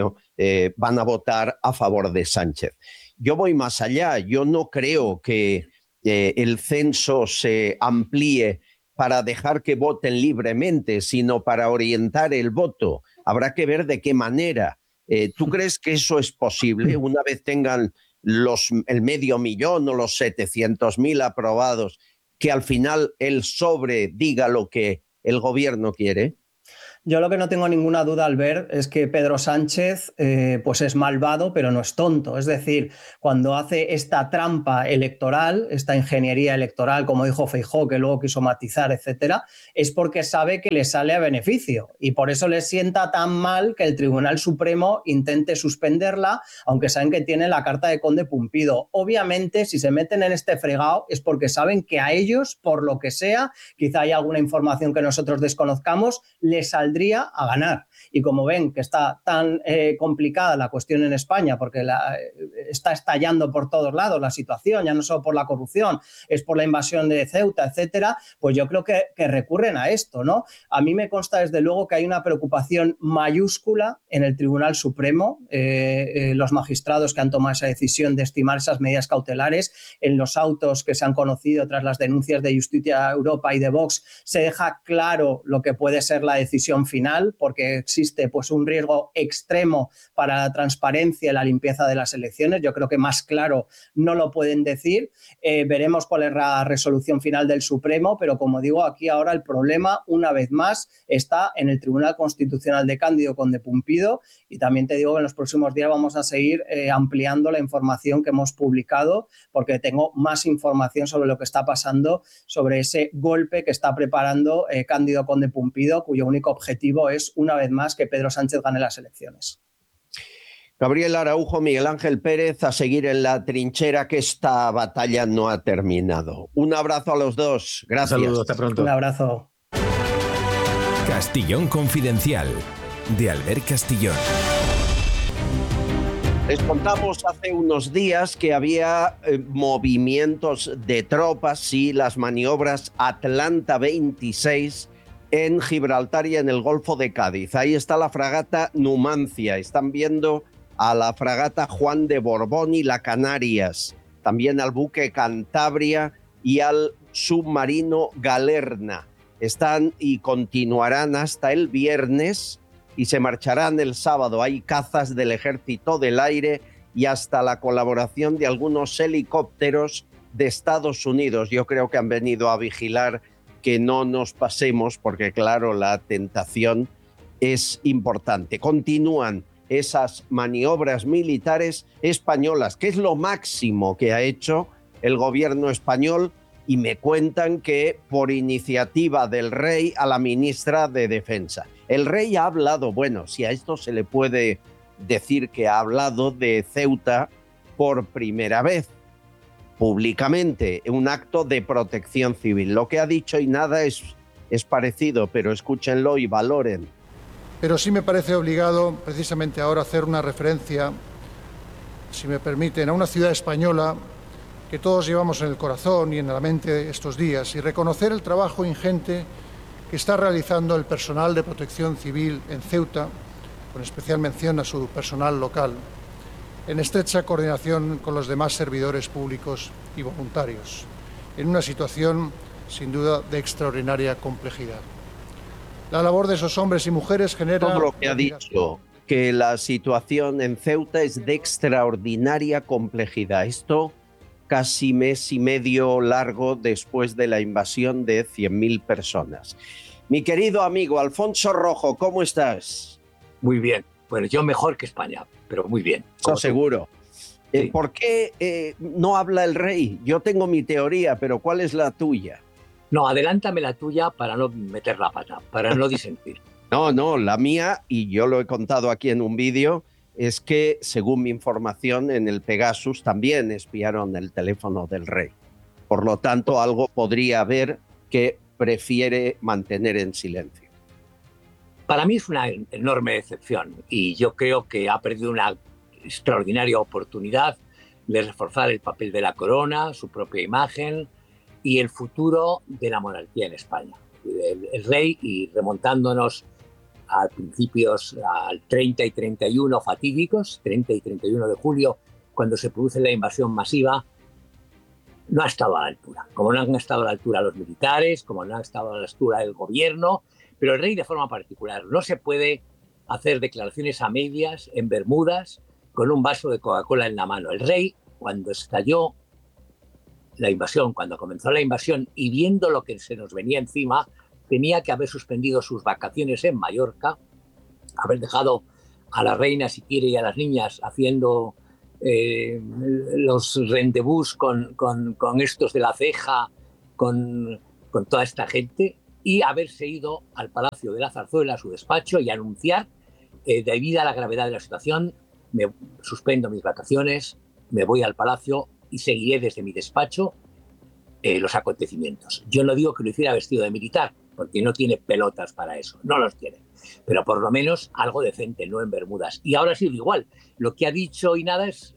van a votar a favor de Sánchez. Yo voy más allá. Yo no creo que el censo se amplíe para dejar que voten libremente, sino para orientar el voto. Habrá que ver de qué manera. ¿Tú crees que eso es posible una vez tengan el 500,000 o los 700,000 aprobados, que al final el sobre diga lo que el gobierno quiere? Yo lo que no tengo ninguna duda al ver es que Pedro Sánchez pues es malvado, pero no es tonto. Es decir, cuando hace esta trampa electoral, esta ingeniería electoral, como dijo Feijóo, que luego quiso matizar, etcétera, es porque sabe que le sale a beneficio. Y por eso le sienta tan mal que el Tribunal Supremo intente suspenderla, aunque saben que tiene la carta de Conde Pumpido. Obviamente, si se meten en este fregado es porque saben que a ellos, por lo que sea, quizá hay alguna información que nosotros desconozcamos, les saldría a ganar. Y como ven que está tan complicada la cuestión en España, porque está estallando por todos lados la situación, ya no solo por la corrupción, es por la invasión de Ceuta, etcétera, pues yo creo que recurren a esto, ¿no? A mí me consta desde luego que hay una preocupación mayúscula en el Tribunal Supremo, los magistrados que han tomado esa decisión de estimar esas medidas cautelares. En los autos que se han conocido tras las denuncias de Justicia Europa y de Vox se deja claro lo que puede ser la decisión final, porque existe pues un riesgo extremo para la transparencia y la limpieza de las elecciones. Yo creo que más claro no lo pueden decir. Veremos cuál es la resolución final del Supremo, pero como digo, aquí ahora el problema, una vez más, está en el Tribunal Constitucional de Cándido Conde Pumpido, y también te digo que en los próximos días vamos a seguir ampliando la información que hemos publicado, porque tengo más información sobre lo que está pasando, sobre ese golpe que está preparando Cándido Conde Pumpido, cuyo único objetivo es, una vez más, que Pedro Sánchez gane las elecciones. Gabriel Araujo, Miguel Ángel Pérez, a seguir en la trinchera, que esta batalla no ha terminado. Un abrazo a los dos. Gracias. Un saludo, hasta pronto. Un abrazo. Castillón Confidencial, de Albert Castillón. Les contamos hace unos días que había movimientos de tropas, sí, las maniobras Atlanta 26 en Gibraltar y en el Golfo de Cádiz. Ahí está la fragata Numancia. Están viendo a la fragata Juan de Borbón y la Canarias. También al buque Cantabria y al submarino Galerna. Están y continuarán hasta el viernes y se marcharán el sábado. Hay cazas del Ejército del Aire y hasta la colaboración de algunos helicópteros de Estados Unidos. Yo creo que han venido a vigilar que no nos pasemos, porque claro, la tentación es importante. Continúan esas maniobras militares españolas, que es lo máximo que ha hecho el gobierno español, y me cuentan que por iniciativa del rey a la ministra de Defensa. El rey ha hablado, bueno, si a esto se le puede decir que ha hablado de Ceuta por primera vez, públicamente, un acto de protección civil. Lo que ha dicho y nada es parecido, pero escúchenlo y valoren. Pero sí me parece obligado, precisamente ahora, hacer una referencia, si me permiten, a una ciudad española que todos llevamos en el corazón y en la mente estos días, y reconocer el trabajo ingente que está realizando el personal de protección civil en Ceuta, con especial mención a su personal local, en estrecha coordinación con los demás servidores públicos y voluntarios, en una situación, sin duda, de extraordinaria complejidad. La labor de esos hombres y mujeres genera... Todo lo que ha dicho, que la situación en Ceuta es de extraordinaria complejidad. Esto casi mes y medio largo después de la invasión de 100.000 personas. Mi querido amigo Alfonso Rojo, ¿cómo estás? Muy bien. Bueno, yo mejor que España, pero muy bien. Eso seguro. Sí. ¿Por qué no habla el rey? Yo tengo mi teoría, pero ¿cuál es la tuya? No, adelántame la tuya para no meter la pata, para no disentir. No, la mía, y yo lo he contado aquí en un vídeo, es que, según mi información, en el Pegasus también espiaron el teléfono del rey. Por lo tanto, algo podría haber que prefiere mantener en silencio. Para mí es una enorme decepción y yo creo que ha perdido una extraordinaria oportunidad de reforzar el papel de la corona, su propia imagen y el futuro de la monarquía en España. El rey, y remontándonos a principios, al 30 y 31 fatídicos, 30 y 31 de julio, cuando se produce la invasión masiva, no ha estado a la altura. Como no han estado a la altura los militares, como no han estado a la altura el gobierno, pero el rey de forma particular. No se puede hacer declaraciones a medias, en Bermudas, con un vaso de Coca-Cola en la mano. El rey, cuando estalló la invasión, cuando comenzó la invasión y viendo lo que se nos venía encima, tenía que haber suspendido sus vacaciones en Mallorca, haber dejado a la reina, si quiere, y a las niñas haciendo los rendezvous con estos de la ceja, con toda esta gente, y haberse ido al Palacio de la Zarzuela, a su despacho, y anunciar, debido a la gravedad de la situación, me suspendo mis vacaciones, me voy al Palacio y seguiré desde mi despacho los acontecimientos. Yo no digo que lo hiciera vestido de militar, porque no tiene pelotas para eso, no los tiene. Pero por lo menos algo decente, no en bermudas. Y ahora ha sido igual. Lo que ha dicho y nada es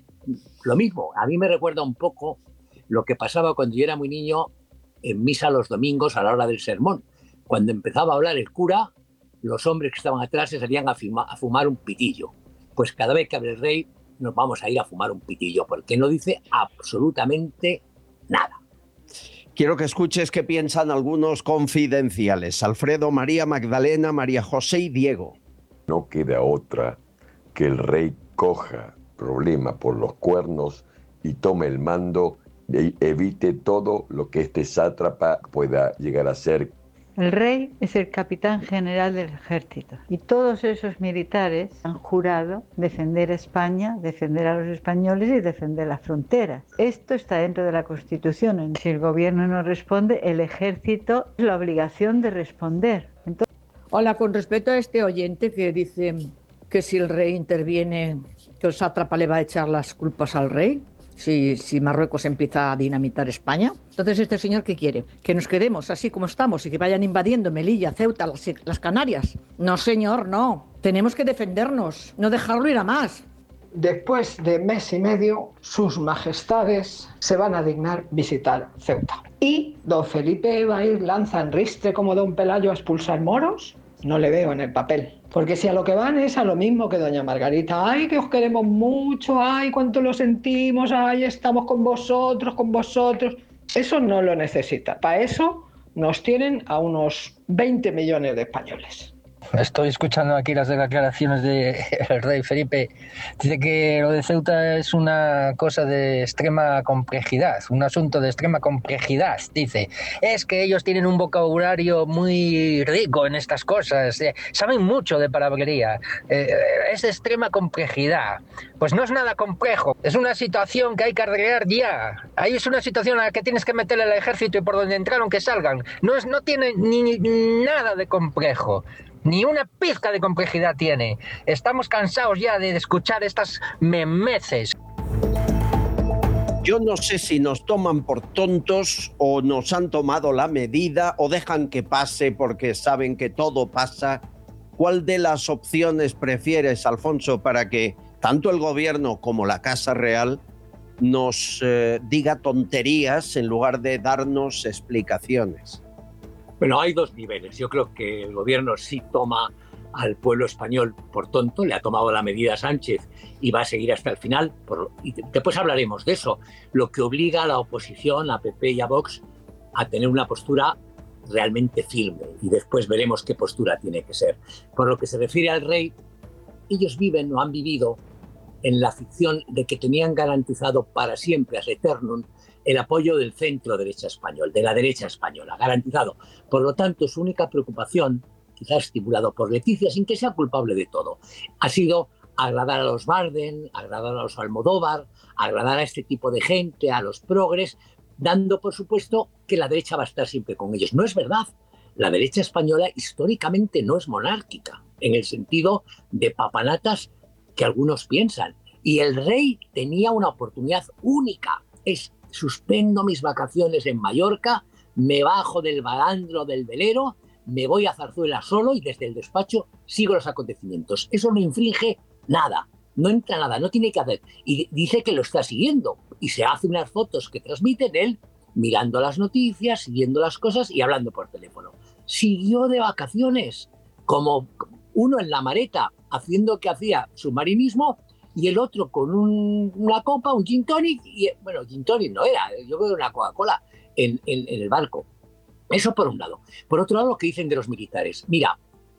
lo mismo. A mí me recuerda un poco lo que pasaba cuando yo era muy niño en misa los domingos a la hora del sermón. Cuando empezaba a hablar el cura, los hombres que estaban atrás se salían a fumar un pitillo. Pues cada vez que hable el rey nos vamos a ir a fumar un pitillo, porque no dice absolutamente nada. Quiero que escuches qué piensan algunos confidenciales. Alfredo, María Magdalena, María José y Diego. No queda otra que el rey coja problema por los cuernos y tome el mando y evite todo lo que este sátrapa pueda llegar a ser. El rey es el capitán general del ejército y todos esos militares han jurado defender a España, defender a los españoles y defender las fronteras. Esto está dentro de la Constitución. Si el gobierno no responde, el ejército tiene la obligación de responder. Hola, con respecto a este oyente que dice que si el rey interviene, que el sátrapa le va a echar las culpas al rey. Si Marruecos empieza a dinamitar España. Entonces, ¿este señor qué quiere? ¿Que nos quedemos así como estamos y que vayan invadiendo Melilla, Ceuta, las Canarias? No, señor, no. Tenemos que defendernos, no dejarlo ir a más. Después de mes y medio, sus majestades se van a dignar visitar Ceuta. ¿Y don Felipe va a ir lanza en ristre como don Pelayo a expulsar moros? No le veo en el papel. Porque si a lo que van es a lo mismo que doña Margarita, ay, que os queremos mucho, ay, cuánto lo sentimos, ay, estamos con vosotros, eso no lo necesita. Para eso nos tienen a unos 20 millones de españoles. Estoy escuchando aquí las declaraciones del rey Felipe. Dice que lo de Ceuta es una cosa de extrema complejidad, un asunto de extrema complejidad. Dice, es que ellos tienen un vocabulario muy rico en estas cosas, saben mucho de palabrería, es de extrema complejidad. Pues no es nada complejo, es una situación que hay que arreglar ya. Ahí es una situación a la que tienes que meterle al ejército y por donde entraron que salgan. No tiene ni nada de complejo. Ni una pizca de complejidad tiene. Estamos cansados ya de escuchar estas memeces. Yo no sé si nos toman por tontos o nos han tomado la medida o dejan que pase porque saben que todo pasa. ¿Cuál de las opciones prefieres, Alfonso, para que tanto el gobierno como la Casa Real nos diga tonterías en lugar de darnos explicaciones? Bueno, hay dos niveles. Yo creo que el gobierno sí toma al pueblo español por tonto, le ha tomado la medida a Sánchez y va a seguir hasta el final. Y después hablaremos de eso, lo que obliga a la oposición, a PP y a Vox, a tener una postura realmente firme. Y después veremos qué postura tiene que ser. Por lo que se refiere al rey, ellos viven o han vivido en la ficción de que tenían garantizado para siempre, ad eternum, el apoyo del centro derecha español, de la derecha española, garantizado. Por lo tanto, su única preocupación, quizás estimulado por Leticia, sin que sea culpable de todo, ha sido agradar a los Bardem, agradar a los Almodóvar, agradar a este tipo de gente, a los progres, dando por supuesto que la derecha va a estar siempre con ellos. No es verdad. La derecha española históricamente no es monárquica, en el sentido de papanatas que algunos piensan. Y el rey tenía una oportunidad única, suspendo mis vacaciones en Mallorca, me bajo del balandro del velero, me voy a Zarzuela solo y desde el despacho sigo los acontecimientos. Eso no infringe nada, no entra nada, no tiene que hacer. Y dice que lo está siguiendo y se hace unas fotos que transmiten él mirando las noticias, siguiendo las cosas y hablando por teléfono. Siguió de vacaciones, como uno en la Mareta haciendo que hacía submarinismo y el otro con una copa, un gin tonic, y bueno, gin tonic no era, yo creo que una Coca-Cola en el barco. Eso por un lado. Por otro lado, lo que dicen de los militares. Mira,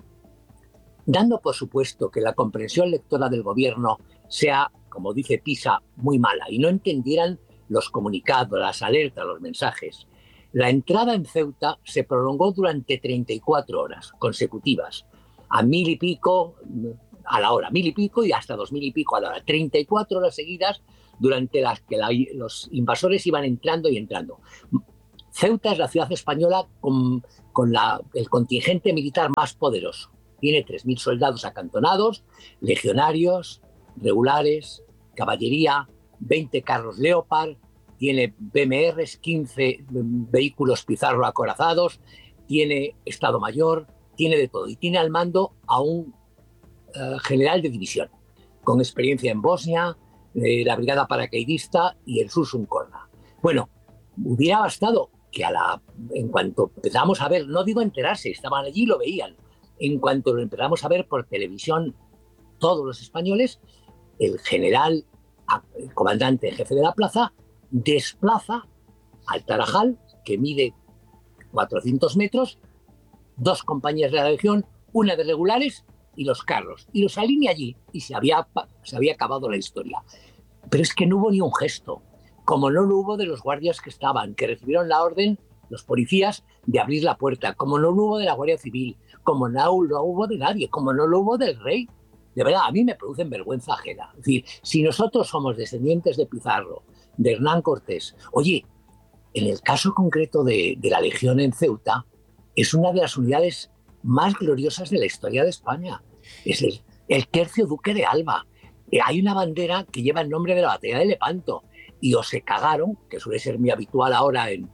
dando por supuesto que la comprensión lectora del gobierno sea, como dice Pisa, muy mala y no entendieran los comunicados, las alertas, los mensajes, La entrada en Ceuta se prolongó durante 34 horas consecutivas, a 1000 y pico a la hora, 1000 y pico y hasta 2000 y pico a la hora, 34 horas seguidas durante las que los invasores iban entrando y entrando. Ceuta es la ciudad española con el contingente militar más poderoso. Tiene 3000 soldados acantonados, legionarios, regulares, caballería, 20 carros Leopard, tiene BMRs, 15 vehículos Pizarro acorazados, tiene Estado Mayor, tiene de todo. Y tiene al mando a un general de división, con experiencia en Bosnia, la brigada paracaidista y el Sursum Corda. Bueno, hubiera bastado que en cuanto empezamos a ver, no digo enterarse, estaban allí y lo veían, en cuanto lo empezamos a ver por televisión todos los españoles, el general, el comandante jefe de la plaza, desplaza al Tarajal, que mide 400 metros, 2 compañías de la legión, una de regulares y los carros, y los alinea allí, y se había acabado la historia. Pero es que no hubo ni un gesto, como no lo hubo de los guardias que recibieron la orden, los policías, de abrir la puerta, como no lo hubo de la Guardia Civil, como no lo hubo de nadie, como no lo hubo del rey. De verdad, a mí me producen vergüenza ajena. Es decir, si nosotros somos descendientes de Pizarro, de Hernán Cortés, oye, en el caso concreto de la Legión en Ceuta, es una de las unidades más gloriosas de la historia de España. Es el tercio duque de Alba. Hay una bandera que lleva el nombre de la batalla de Lepanto, y o se cagaron, que suele ser muy habitual ahora en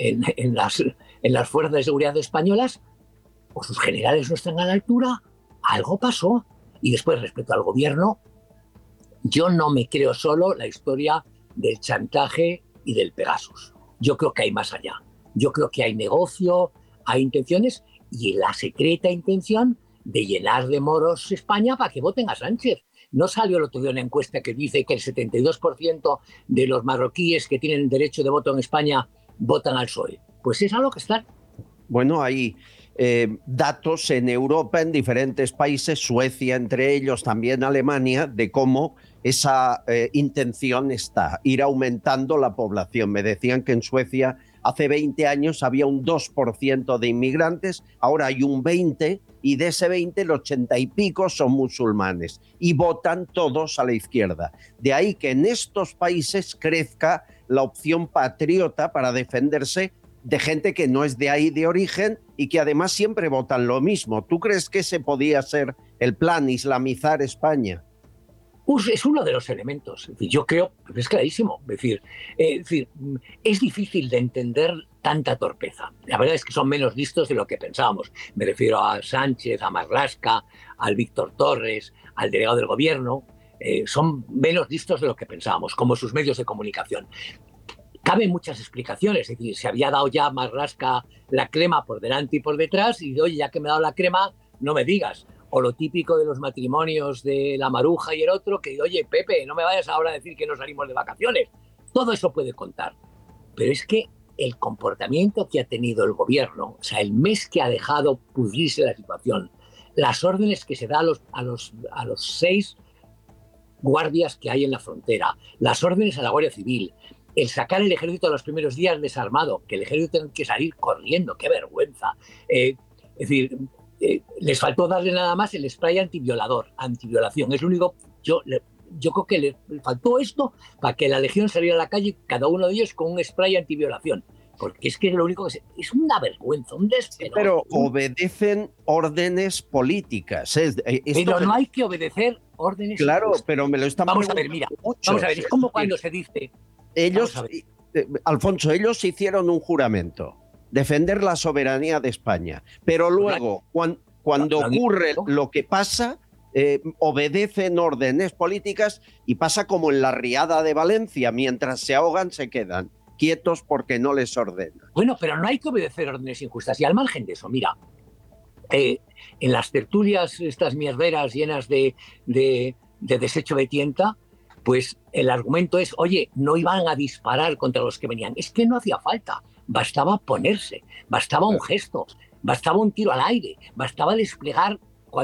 las fuerzas de seguridad españolas, o sus generales no están a la altura, algo pasó. Y después, respecto al gobierno, yo no me creo solo la historia del chantaje y del Pegasus. Yo creo que hay más allá. Yo creo que hay negocio, hay intenciones, y la secreta intención de llenar de moros España para que voten a Sánchez. ¿No salió el otro día una encuesta que dice que el 72% de los marroquíes que tienen derecho de voto en España votan al PSOE? Pues es a lo que están. Bueno, hay datos en Europa, en diferentes países, Suecia entre ellos, también Alemania, de cómo esa intención está, ir aumentando la población. Me decían que en Suecia hace 20 años había un 2% de inmigrantes, ahora hay un 20%, y de ese 20, el 80 y pico son musulmanes, y votan todos a la izquierda. De ahí que en estos países crezca la opción patriota para defenderse de gente que no es de ahí de origen y que además siempre votan lo mismo. ¿Tú crees que ese podía ser el plan, islamizar España? Es uno de los elementos. Es decir, yo creo, es clarísimo. Es decir, es difícil de entender tanta torpeza. La verdad es que son menos listos de lo que pensábamos. Me refiero a Sánchez, a Marlaska, al Víctor Torres, al delegado del gobierno. Son menos listos de lo que pensábamos, como sus medios de comunicación. Caben muchas explicaciones. Es decir, se había dado ya a Marlaska la crema por delante y por detrás, y oye, ya que me ha dado la crema, no me digas. O lo típico de los matrimonios de la Maruja y el otro, que oye, Pepe, no me vayas ahora a decir que no salimos de vacaciones. Todo eso puede contar. Pero es que el comportamiento que ha tenido el gobierno, o sea, el mes que ha dejado pudrirse la situación, las órdenes que se da a los 6 guardias que hay en la frontera, las órdenes a la Guardia Civil, el sacar el ejército a los primeros días desarmado, que el ejército tenga que salir corriendo, qué vergüenza. Es decir, les faltó darle nada más el spray antiviolación. Es lo único, yo creo que le faltó esto para que la legión saliera a la calle, cada uno de ellos con un spray antiviolación. Porque es que es lo único que es una vergüenza, un despelote. Pero obedecen órdenes políticas. Pero no hay que obedecer órdenes. Claro, pero me lo están Vamos a ver, mira. Vamos a ver, es como cuando se dice. Ellos, Alfonso, ellos hicieron un juramento, defender la soberanía de España, pero luego, cuando ocurre lo que pasa, obedecen órdenes políticas y pasa como en la riada de Valencia, mientras se ahogan se quedan quietos porque no les ordenan. Bueno, pero no hay que obedecer órdenes injustas. Y al margen de eso, mira, en las tertulias, estas mierderas llenas de desecho de tienta, pues el argumento es, oye, no iban a disparar contra los que venían. Es que no hacía falta, bastaba ponerse, bastaba un gesto, bastaba un tiro al aire, bastaba desplegar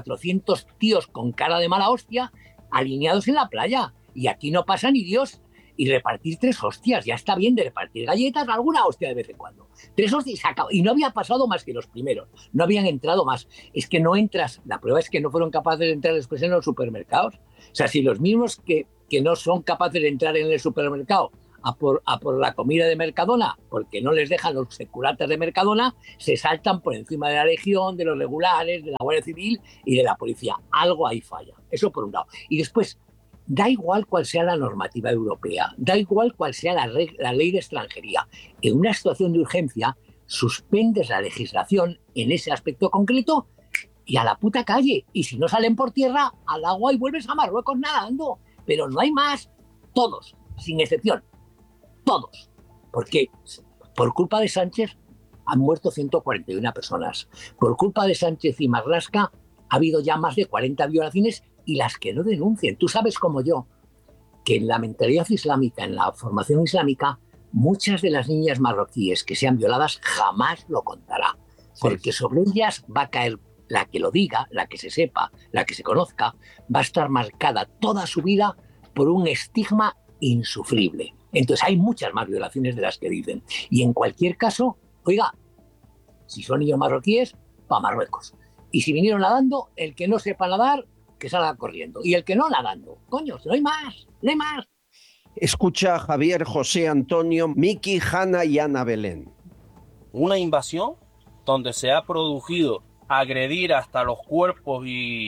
400 tíos con cara de mala hostia alineados en la playa. Y aquí no pasa ni Dios. y repartir 3 hostias. Ya está bien de repartir galletas, alguna hostia de vez en cuando. 3 hostias y se acabó. Y no había pasado más que los primeros. No habían entrado más. Es que no entras. La prueba es que no fueron capaces de entrar después en los supermercados. O sea, si los mismos que no son capaces de entrar en el supermercado a por la comida de Mercadona, porque no les dejan los securatas de Mercadona, se saltan por encima de la Legión, de los regulares, de la Guardia Civil y de la policía. Algo ahí falla. Eso por un lado. Y después, da igual cuál sea la normativa europea, da igual cuál sea la ley de extranjería. En una situación de urgencia, suspendes la legislación en ese aspecto concreto y a la puta calle. Y si no salen por tierra, al agua y vuelves a Marruecos nadando. Pero no hay más. Todos, sin excepción. Todos. Porque por culpa de Sánchez han muerto 141 personas. Por culpa de Sánchez y Marlaska ha habido ya más de 40 violaciones y las que no denuncien. Tú sabes como yo que en la mentalidad islámica, en la formación islámica, muchas de las niñas marroquíes que sean violadas jamás lo contará. Porque sobre ellas va a caer la que lo diga, la que se sepa, la que se conozca, va a estar marcada toda su vida por un estigma insufrible. Entonces hay muchas más violaciones de las que dicen. Y en cualquier caso, oiga, si son niños marroquíes, para Marruecos. Y si vinieron nadando, el que no sepa nadar, que salga corriendo. Y el que no, nadando. Coño, no hay más, no hay más. Escucha a Javier, José Antonio, Miki, Hanna y Ana Belén. Una invasión donde se ha producido agredir hasta los cuerpos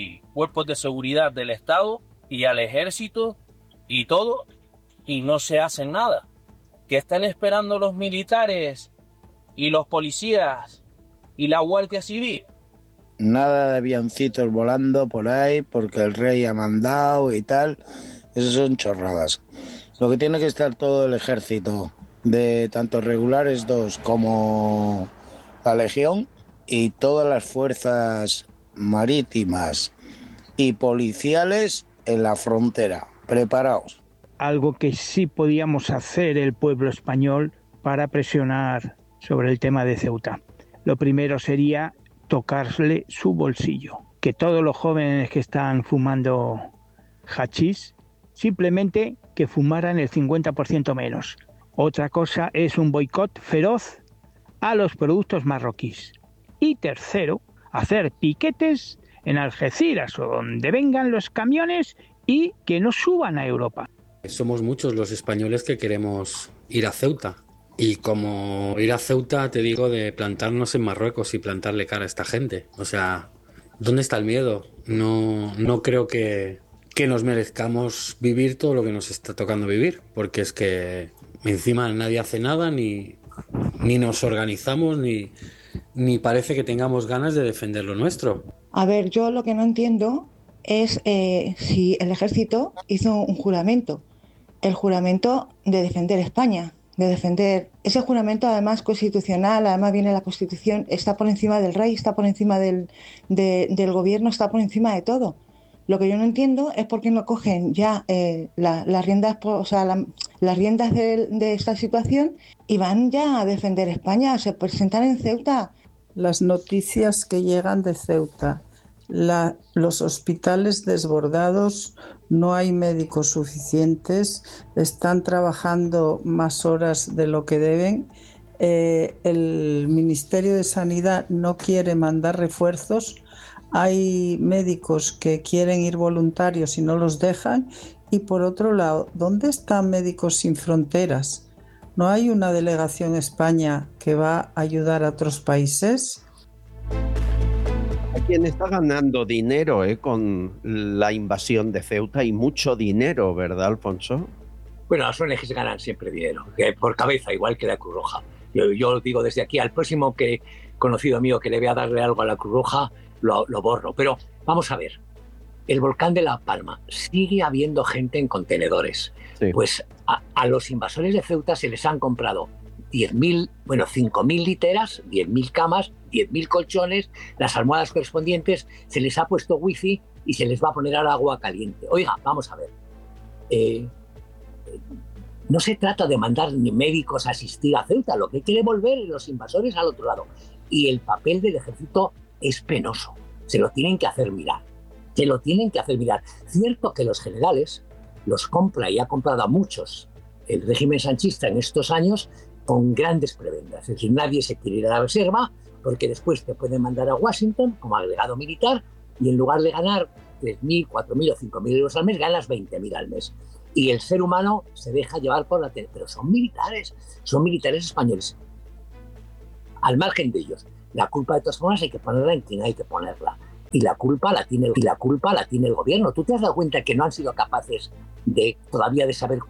de seguridad del Estado y al ejército y todo, y no se hace nada. ¿Qué están esperando los militares y los policías y la Guardia Civil? Nada de avioncitos volando por ahí porque el rey ha mandado y tal. Esas son chorradas. Lo que tiene que estar todo el ejército, de tanto regulares 2 como la Legión, y todas las fuerzas marítimas y policiales en la frontera. Preparaos. Algo que sí podíamos hacer el pueblo español para presionar sobre el tema de Ceuta. Lo primero sería tocarle su bolsillo. Que todos los jóvenes que están fumando hachís, simplemente que fumaran el 50% menos. Otra cosa es un boicot feroz a los productos marroquíes. Y tercero, hacer piquetes en Algeciras o donde vengan los camiones y que no suban a Europa. Somos muchos los españoles que queremos ir a Ceuta. Y como ir a Ceuta, te digo, de plantarnos en Marruecos y plantarle cara a esta gente. O sea, ¿dónde está el miedo? No creo que nos merezcamos vivir todo lo que nos está tocando vivir. Porque es que encima nadie hace nada, ni nos organizamos, ni parece que tengamos ganas de defender lo nuestro. A ver, yo lo que no entiendo es si el ejército hizo un juramento. El juramento de defender España. De defender ese juramento, además constitucional, además viene la Constitución, está por encima del rey, está por encima del gobierno, está por encima de todo. Lo que yo no entiendo es por qué no cogen ya las riendas, las riendas de esta situación y van ya a defender España, se presentan en Ceuta. Las noticias que llegan de Ceuta, los hospitales desbordados, no hay médicos suficientes, están trabajando más horas de lo que deben. El Ministerio de Sanidad no quiere mandar refuerzos. Hay médicos que quieren ir voluntarios y no los dejan. Y por otro lado, ¿dónde están Médicos Sin Fronteras? ¿No hay una delegación España que va a ayudar a otros países? Quien está ganando dinero con la invasión de Ceuta, y mucho dinero, ¿verdad, Alfonso? Bueno, las ONGs ganan siempre dinero, por cabeza, igual que la Cruz Roja. Yo digo desde aquí, al próximo conocido mío que le vea darle algo a la Cruz Roja, lo borro. Pero vamos a ver, el volcán de La Palma, sigue habiendo gente en contenedores. Sí. Pues a los invasores de Ceuta se les han comprado 5.000 literas, 10.000 camas, 10.000 colchones, las almohadas correspondientes, se les ha puesto wifi y se les va a poner ahora agua caliente. Oiga, vamos a ver. No se trata de mandar ni médicos a asistir a Ceuta, lo que hay que devolver los invasores al otro lado. Y el papel del ejército es penoso. Se lo tienen que hacer mirar. Se lo tienen que hacer mirar. Cierto que los generales los compra y ha comprado a muchos el régimen sanchista en estos años con grandes prebendas. Es decir, nadie se quiere ir a la reserva porque después te pueden mandar a Washington como agregado militar y en lugar de ganar 3.000, 4.000 o 5.000 euros al mes, ganas 20.000 al mes. Y el ser humano se deja llevar por la tele. Pero son militares españoles. Al margen de ellos. La culpa de todas formas hay que ponerla en quien hay que ponerla. Y la culpa la tiene el gobierno. ¿Tú te has dado cuenta que no han sido capaces todavía de saber